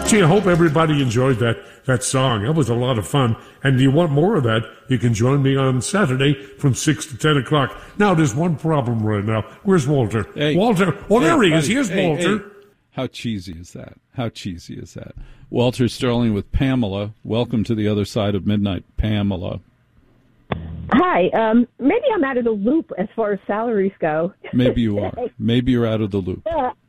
Gee, I hope everybody enjoyed that song. That was a lot of fun. And you want more of that, you can join me on Saturday from 6 to 10 o'clock. Now, there's one problem right now. Where's Walter? Hey, Walter. Oh, there he is. Here's hey, Walter. Hey. How cheesy is that? How cheesy is that? Walter Sterling with Pamela. Welcome to the other side of midnight, Pamela. Hi. Maybe I'm out of the loop as far as salaries go. Maybe you are. Maybe you're out of the loop.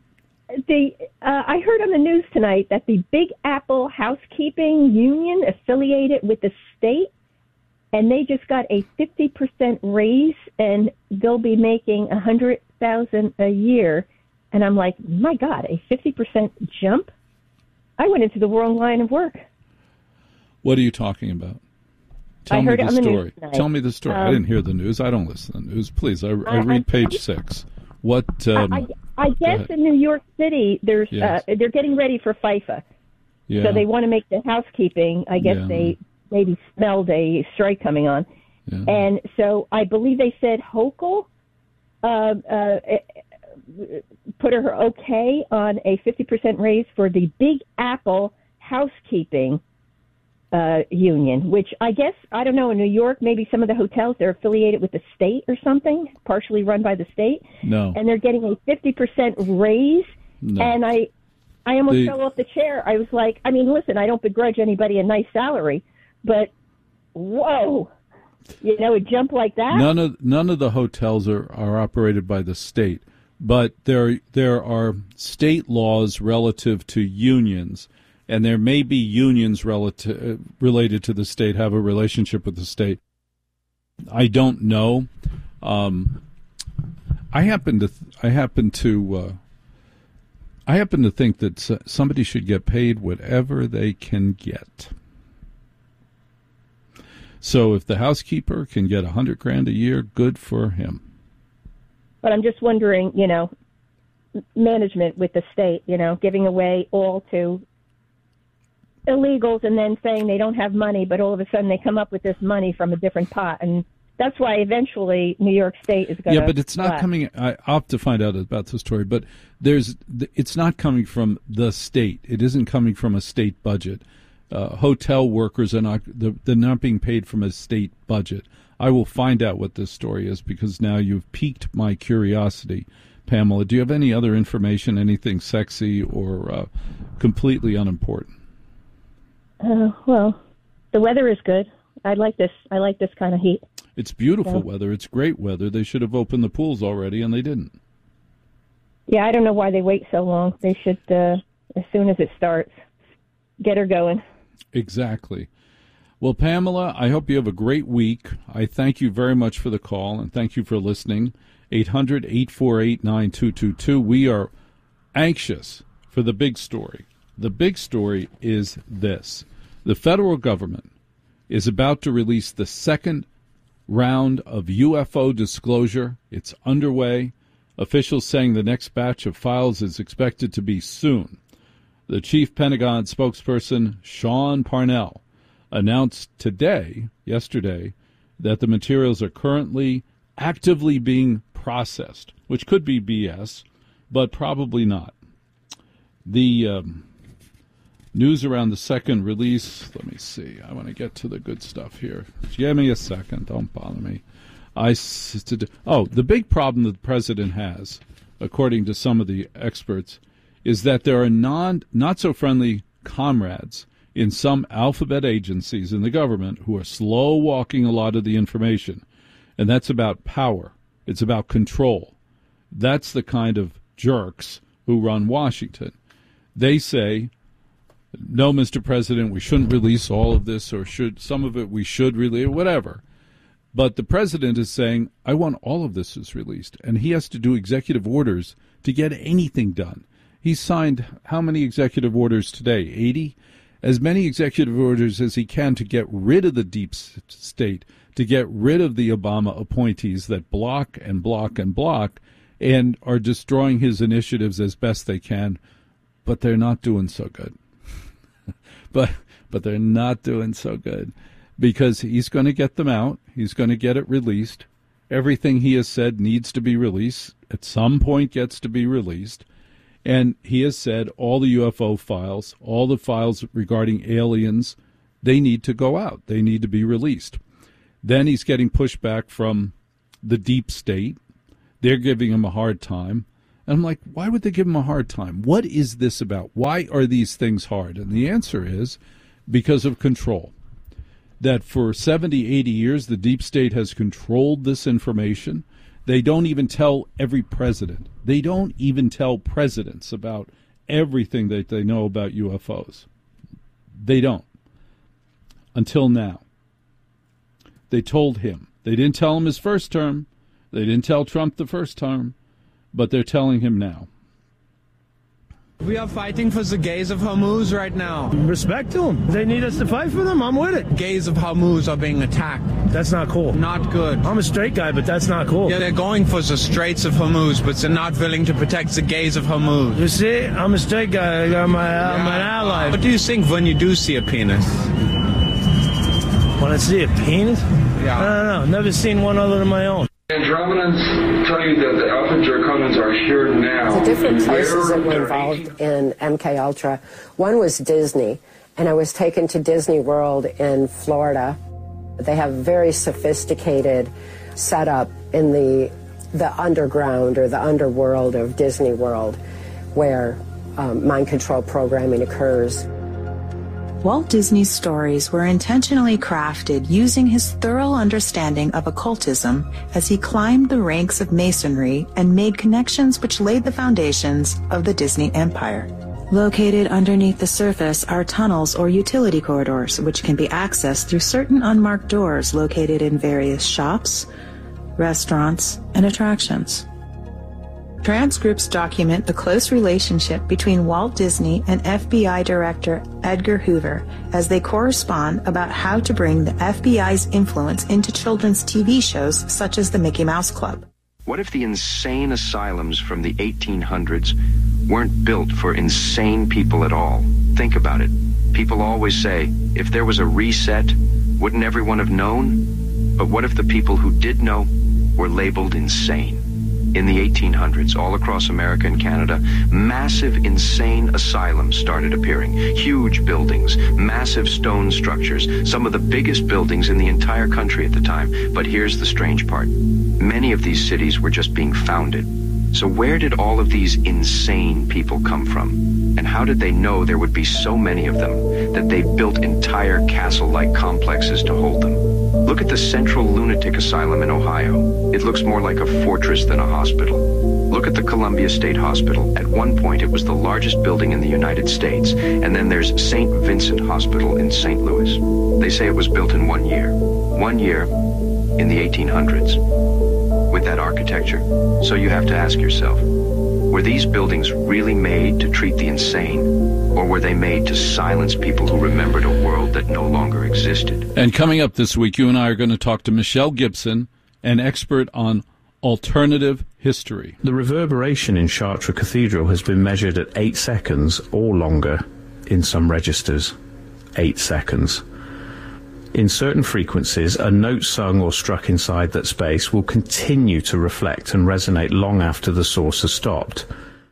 I heard on the news tonight that the Big Apple Housekeeping Union affiliated with the state, and they just got a 50% raise, and they'll be making $100,000 a year. And I'm like, my God, a 50% jump? I went into the wrong line of work. What are you talking about? Tell me the story. Tell me the story. I didn't hear the news. I don't listen to the news. Please, I read page 6. What? I guess in New York City, there's they're getting ready for FIFA. Yeah. So they want to make the housekeeping. I guess they maybe smelled a strike coming on. Yeah. And so I believe they said Hochul put her okay on a 50% raise for the Big Apple Housekeeping Union, which I guess, I don't know, in New York, maybe some of the hotels, they're affiliated with the state or something, partially run by the state. No. And they're getting a 50% raise. No. And I almost fell off the chair. I was like, I mean, listen, I don't begrudge anybody a nice salary, but whoa, a jump like that? None of the hotels are operated by the state, but there are state laws relative to unions. And there may be unions related to the state, have a relationship with the state. I don't know. I happen to think that somebody should get paid whatever they can get. So if the housekeeper can get $100,000 a year, good for him. But I'm just wondering, management with the state, giving away all to illegals and then saying they don't have money, but all of a sudden they come up with this money from a different pot. And that's why eventually New York State is going to... Yeah, but it's not coming... I'll have to find out about the story, but it's not coming from the state. It isn't coming from a state budget. Hotel workers they're not being paid from a state budget. I will find out what this story is because now you've piqued my curiosity. Pamela, do you have any other information, anything sexy or completely unimportant? Well, the weather is good. I like this kind of heat. It's beautiful weather. It's great weather. They should have opened the pools already, and they didn't. Yeah, I don't know why they wait so long. They should, as soon as it starts, get her going. Exactly. Well, Pamela, I hope you have a great week. I thank you very much for the call, and thank you for listening. 800-848-9222. We are anxious for the big story. The big story is this. The federal government is about to release the second round of UFO disclosure. It's underway. Officials saying the next batch of files is expected to be soon. The chief Pentagon spokesperson, Sean Parnell, announced yesterday, that the materials are currently actively being processed, which could be BS, but probably not. The news around the second release, let me see. I want to get to the good stuff here. Give me a second. Don't bother me. The big problem that the president has, according to some of the experts, is that there are not-so-friendly comrades in some alphabet agencies in the government who are slow-walking a lot of the information. And that's about power. It's about control. That's the kind of jerks who run Washington. They say, no, Mr. President, we shouldn't release all of this, or some of it we should release, whatever. But the president is saying, I want all of this is released. And he has to do executive orders to get anything done. He's signed how many executive orders today? 80? As many executive orders as he can to get rid of the deep state, to get rid of the Obama appointees that block and block and block and are destroying his initiatives as best they can. But they're not doing so good. But they're not doing so good because he's going to get them out. He's going to get it released. Everything he has said needs to be released. At some point gets to be released. And he has said all the UFO files, all the files regarding aliens, they need to go out. They need to be released. Then he's getting pushback from the deep state. They're giving him a hard time. And I'm like, why would they give him a hard time? What is this about? Why are these things hard? And the answer is because of control. That for 70, 80 years, the deep state has controlled this information. They don't even tell every president. They don't even tell presidents about everything that they know about UFOs. They don't. Until now. They told him. They didn't tell him his first term. They didn't tell Trump the first term. But they're telling him now. We are fighting for the gays of Hormuz right now. Respect to them. They need us to fight for them. I'm with it. Gays of Hormuz are being attacked. That's not cool. Not good. I'm a straight guy, but that's not cool. Yeah, they're going for the Straits of Hormuz, but they're not willing to protect the gays of Hormuz. You see, I'm a straight guy. I'm an ally. What do you think when you do see a penis? When I see a penis? Yeah. I don't know. Never seen one other than my own. Andromedans tell you that the Alpha Draconians are here now. The different places that were involved in MK Ultra. One was Disney, and I was taken to Disney World in Florida. They have very sophisticated setup in the underground or the underworld of Disney World, where mind control programming occurs. Walt Disney's stories were intentionally crafted using his thorough understanding of occultism as he climbed the ranks of masonry and made connections which laid the foundations of the Disney empire. Located underneath the surface are tunnels or utility corridors, which can be accessed through certain unmarked doors located in various shops, restaurants, and attractions. Transcripts document the close relationship between Walt Disney and FBI Director Edgar Hoover as they correspond about how to bring the FBI's influence into children's TV shows such as the Mickey Mouse Club. What if the insane asylums from the 1800s weren't built for insane people at all? Think about it. People always say, if there was a reset, wouldn't everyone have known? But what if the people who did know were labeled insane? In the 1800s, all across America and Canada, massive insane asylums started appearing. Huge buildings, massive stone structures, some of the biggest buildings in the entire country at the time. But here's the strange part. Many of these cities were just being founded. So where did all of these insane people come from? And how did they know there would be so many of them that they built entire castle-like complexes to hold them? Look at the Central Lunatic Asylum in Ohio. It looks more like a fortress than a hospital. Look at the Columbia State Hospital. At one point, it was the largest building in the United States. And then there's St. Vincent Hospital in St. Louis. They say it was built in 1 year. 1 year in the 1800s. With that architecture. So you have to ask yourself, were these buildings really made to treat the insane, or were they made to silence people who remembered a world that no longer existed? And coming up this week, you and I are going to talk to Michelle Gibson, an expert on alternative history. The reverberation in Chartres Cathedral has been measured at 8 seconds or longer in some registers. 8 seconds. In certain frequencies, a note sung or struck inside that space will continue to reflect and resonate long after the source has stopped.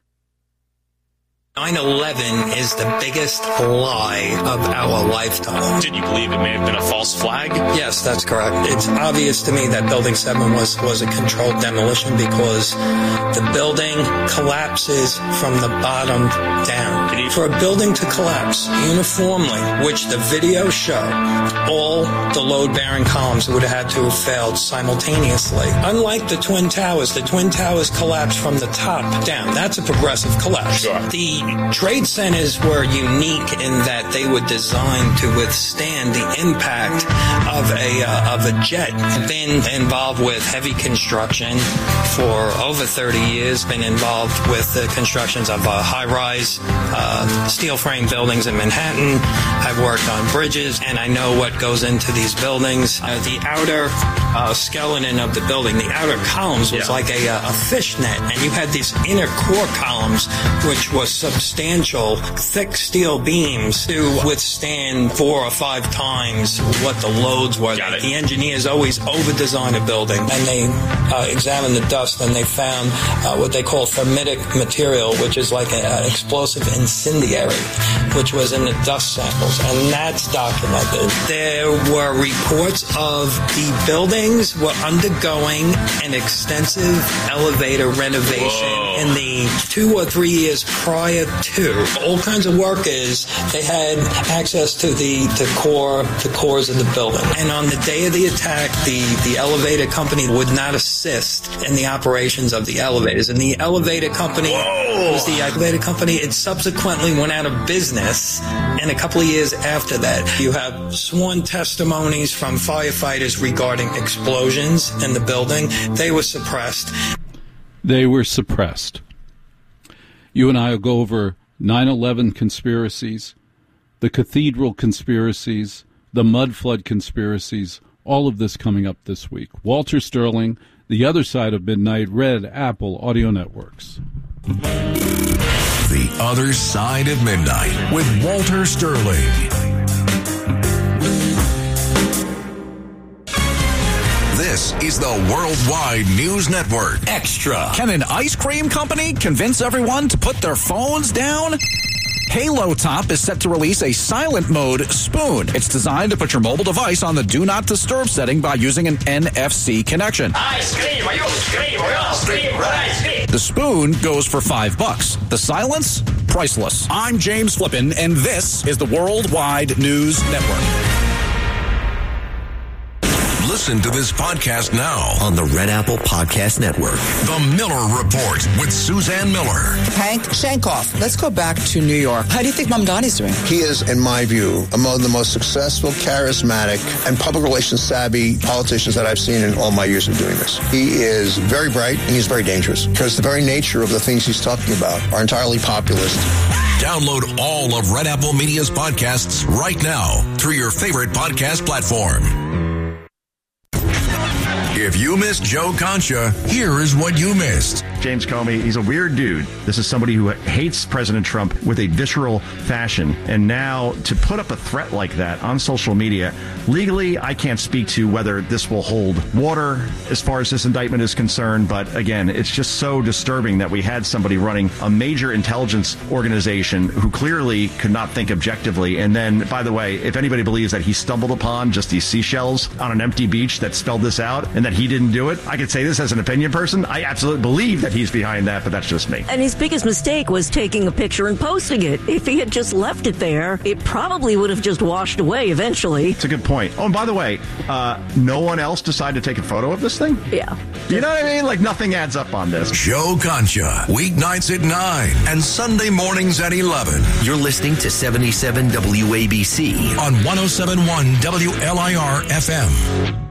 9/11 is the biggest lie of our lifetime. Did you believe it may have been a false flag? Yes, that's correct. It's obvious to me that Building 7 was a controlled demolition because the building collapses from the bottom down. For a building to collapse uniformly, which the videos show, all the load-bearing columns would have had to have failed simultaneously. Unlike the Twin Towers collapsed from the top down. That's a progressive collapse. Sure. The trade centers were unique in that they were designed to withstand the impact of a jet. Been involved with heavy construction for over 30 years. Been involved with the constructions of high-rise steel frame buildings in Manhattan. I've worked on bridges, and I know what goes into these buildings. The outer skeleton of the building, the outer columns was like a fishnet, and you had these inner core columns, which was substantial, thick steel beams to withstand 4 or 5 times what the loads were. The engineers always over-design a building, and they examined the dust, and they found what they call thermitic material, which is like an explosive incendiary, which was in the dust samples, and that's documented. There were reports of the buildings were undergoing an extensive elevator renovation in the 2 or 3 years prior to. All kinds of workers, they had access to the cores of the building. And on the day of the attack, the elevator company would not assist in the operations of the elevators. And the elevator company it subsequently went out of business. And a couple of years after that, you have sworn testimonies from firefighters regarding explosions in the building. They were suppressed. You and I will go over 9/11 conspiracies, the cathedral conspiracies, the mud flood conspiracies, all of this coming up this week. Walter Sterling, The Other Side of Midnight, Red Apple Audio Networks. The Other Side of Midnight with Walter Sterling. This is the Worldwide News Network. Extra. Can an ice cream company convince everyone to put their phones down? Halo Top is set to release a silent mode spoon. It's designed to put your mobile device on the Do Not Disturb setting by using an NFC connection. Ice cream, you scream, we all scream for ice cream. The spoon goes for $5. The silence, priceless. I'm James Flippin, and this is the Worldwide News Network. Listen to this podcast now on the Red Apple Podcast Network. The Miller Report with Suzanne Miller. Hank Shankoff, let's go back to New York. How do you think Mamdani's doing? He is, in my view, among the most successful, charismatic, and public relations savvy politicians that I've seen in all my years of doing this. He is very bright, and he's very dangerous, because the very nature of the things he's talking about are entirely populist. Download all of Red Apple Media's podcasts right now through your favorite podcast platform. If you missed Joe Concha, here is what you missed. James Comey, he's a weird dude. This is somebody who hates President Trump with a visceral fashion. And now to put up a threat like that on social media, legally, I can't speak to whether this will hold water as far as this indictment is concerned. But again, it's just so disturbing that we had somebody running a major intelligence organization who clearly could not think objectively. And then, by the way, if anybody believes that he stumbled upon just these seashells on an empty beach that spelled this out and that he didn't do it, I could say this as an opinion person. I absolutely believe that he's behind that, but that's just me. And his biggest mistake was taking a picture and posting it. If he had just left it there, it probably would have just washed away eventually. It's a good point. Oh, and by the way, no one else decided to take a photo of this thing? Yeah. You know what I mean? Like, nothing adds up on this. Joe Concha, weeknights at 9 and Sunday mornings at 11. You're listening to 77 WABC on 107.1 WLIR FM.